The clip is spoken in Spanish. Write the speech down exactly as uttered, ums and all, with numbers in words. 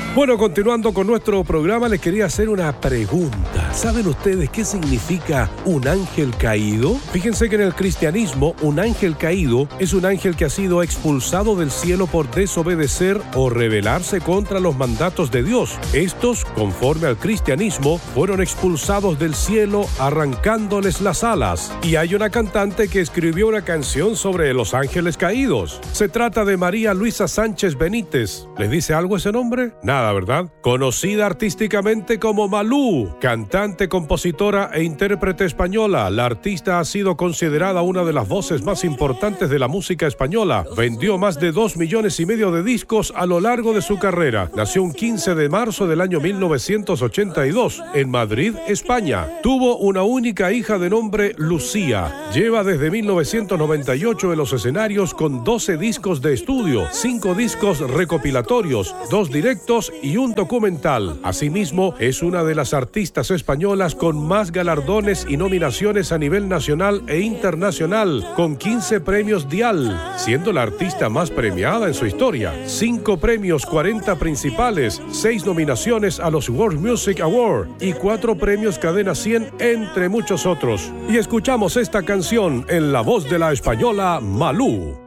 Bueno, continuando con nuestro programa, les quería hacer una pregunta. ¿Saben ustedes qué significa un ángel caído? Fíjense que en el cristianismo, un ángel caído es un ángel que ha sido expulsado del cielo por desobedecer o rebelarse contra los mandatos de Dios. Estos, conforme al cristianismo, fueron expulsados del cielo arrancándoles las alas. Y hay una cantante que escribió una canción sobre los ángeles caídos. Se trata de María Luisa Sánchez Benítez. ¿Les dice algo ese nombre? Nada, ¿verdad? Conocida artísticamente como Malú, cantante, compositora e intérprete española, la artista ha sido considerada una de las voces más importantes de la música española. Vendió más de dos millones y medio de discos a lo largo de su carrera. Nació un quince de marzo del año mil novecientos ochenta y dos en Madrid, España. Tuvo una única hija de nombre Lucía. Lleva desde mil novecientos noventa y ocho en los escenarios con doce discos de estudio, cinco discos recopilatorios, dos directos y un documental. Asimismo, es una de las artistas españolas con más galardones y nominaciones a nivel nacional e internacional, con quince premios Dial, siendo la artista más premiada en su historia. cinco premios, cuarenta principales, seis nominaciones a los World Music Awards y cuatro premios Cadena cien, entre muchos otros. Y escuchamos esta canción en la voz de la española Malú.